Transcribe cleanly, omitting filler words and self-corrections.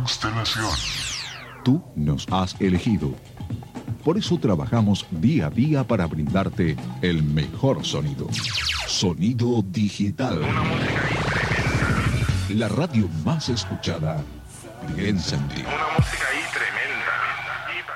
Constelación. Tú nos has elegido. Por eso trabajamos día a día para brindarte el mejor sonido. Sonido digital. Una música ahí tremenda. La radio más escuchada. Piensa en ti. Una música ahí tremenda.